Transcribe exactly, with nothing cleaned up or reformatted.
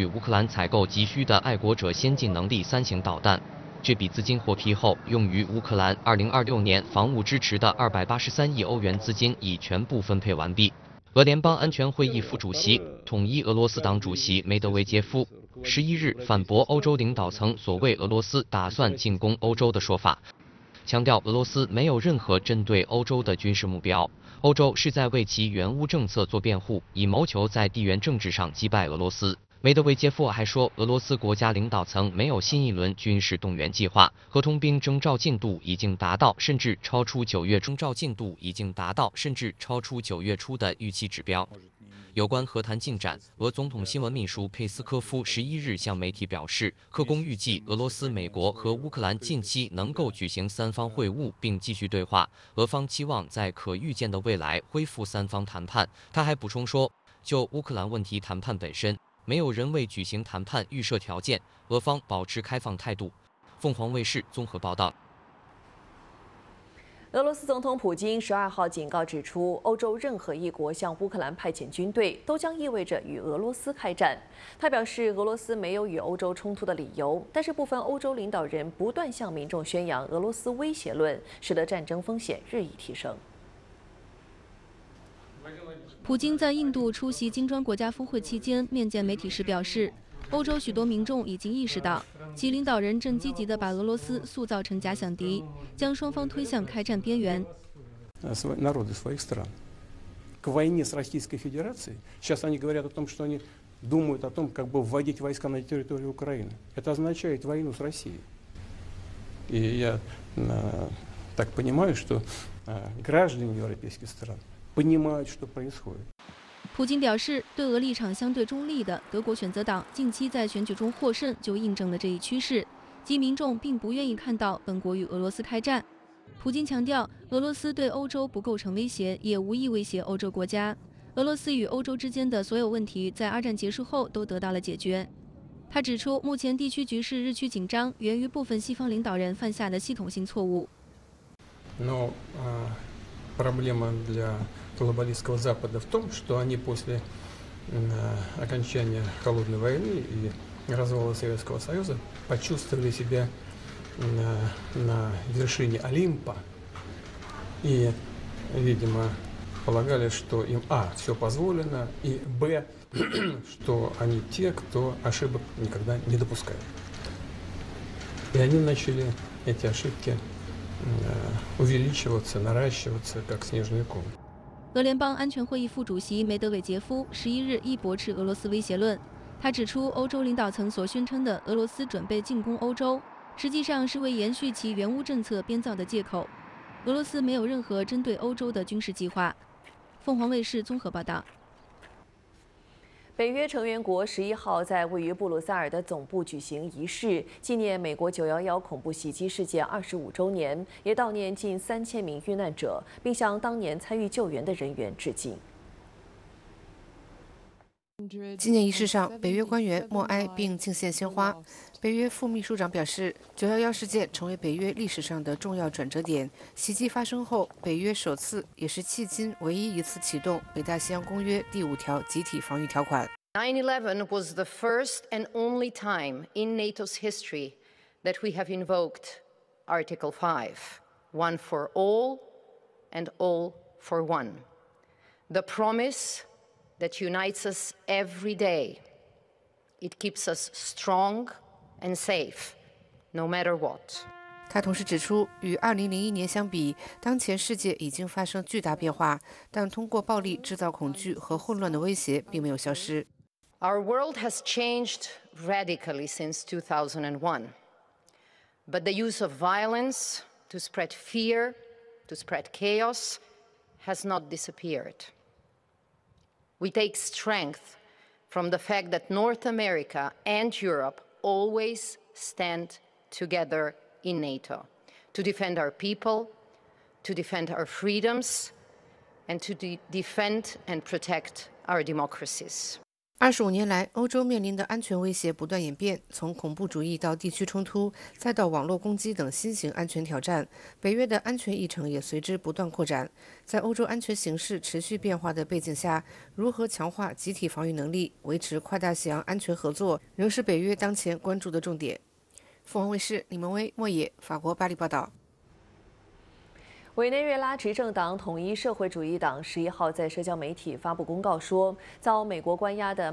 乌克兰采购急需的爱国者先进能力三型导弹。这笔资金获批后，用于乌克兰二零二六年防务支持的二百八十三亿欧元资金已全部分配完毕。俄联邦安全会议副主席、统一俄罗斯党主席梅德韦杰夫十一日反驳欧洲领导层所谓俄罗斯打算进攻欧洲的说法，强调俄罗斯没有任何针对欧洲的军事目标，欧洲是在为其援乌政策做辩护，以谋求在地缘政治上击败俄罗斯。梅德韦杰夫还说，俄罗斯国家领导层没有新一轮军事动员计划，合同兵征召进度已经达到甚至超出九月征召进度已经达到甚至超出九月初的预期指标。有关和谈进展，俄总统新闻秘书佩斯科夫十一日向媒体表示，克宫预计俄罗斯、美国和乌克兰近期能够举行三方会晤并继续对话，俄方期望在可预见的未来恢复三方谈判。他还补充说，就乌克兰问题谈判本身，没有人为举行谈判预设条件，俄方保持开放态度。凤凰卫视综合报道。 俄罗斯总统普京十二号警告指出，欧洲任何一国向乌克兰派遣军队，都将意味着与俄罗斯开战。他表示，俄罗斯没有与欧洲冲突的理由，但是部分欧洲领导人不断向民众宣扬俄罗斯威胁论，使得战争风险日益提升。 普京在印度出席金砖国家峰会期间面见媒体时表示，欧洲许多民众已经意识到，其领导人正积极地把俄罗斯塑造成假想敌，将双方推向开战边缘。 Народы своих стран к войне с Российской Федерацией. Сейчас они говорят о том, что они думают о том, как бы вводить войска на территорию Украины. Это означает войну с Россией. И я так понимаю, что граждане европейских стран понимают, что происходит. 普京表示，对俄立场相对中立的德国选择党近期在选举中获胜，就印证了这一趋势，即民众并不愿意看到本国与俄罗斯开战。普京强调，俄罗斯对欧洲不构成威胁，也无意威胁欧洲国家。俄罗斯与欧洲之间的所有问题在二战结束后都得到了解决。他指出，目前地区局势日趋紧张，源于部分西方领导人犯下的系统性错误。 Но проблема для глобалистского Запада в том, что они после окончания холодной войны и развала Советского Союза почувствовали себя на, на вершине Олимпа и, видимо, полагали, что им а. все позволено, и б. что они те, кто ошибок никогда не допускает. И они начали эти ошибки увеличиваться, наращиваться, как снежный ком. 俄联邦安全会议副主席梅德韦杰夫十一日亦驳斥俄罗斯威胁论。他指出，欧洲领导层所宣称的俄罗斯准备进攻欧洲，实际上是为延续其援乌政策编造的借口。俄罗斯没有任何针对欧洲的军事计划。凤凰卫视综合报道。 北约成员国十一号在位于布鲁塞尔的总部举行仪式，纪念美国九一一恐怖袭击事件二十五周年，也悼念近三千名遇难者，并向当年参与救援的人员致敬。 纪念仪式上，北约官员默哀并敬献鲜花。北约副秘书长表示，九一一事件成为北约历史上的重要转折点。袭击发生后，北约首次也是迄今唯一一次启动北大西洋公约第五条集体防御条款。 nine eleven was the first and only time in NATO's history that we have invoked Article five, one for all and all for one. The promise that unites us every day. It keeps us strong and safe, no matter what. 他同时指出，与二零零一年相比，当前世界已经发生巨大变化，但通过暴力制造恐惧和混乱的威胁并没有消失。 Our world has changed radically since two thousand one, but the use of violence to spread fear, to spread chaos, has not disappeared. We take strength from the fact that North America and Europe always stand together in NATO to defend our people, to defend our freedoms, and to de- defend and protect our democracies. 二十五年来，欧洲面临的安全威胁不断演变，从恐怖主义到地区冲突，再到网络攻击等新型安全挑战，北约的安全议程也随之不断扩展。在欧洲安全形势持续变化的背景下，如何强化集体防御能力，维持跨大西洋安全合作，仍是北约当前关注的重点。凤凰卫视李蒙威、莫野，法国巴黎报道。 委内瑞拉执政党统一社会主义党十一号在社交媒体发布公告说，遭美国关押的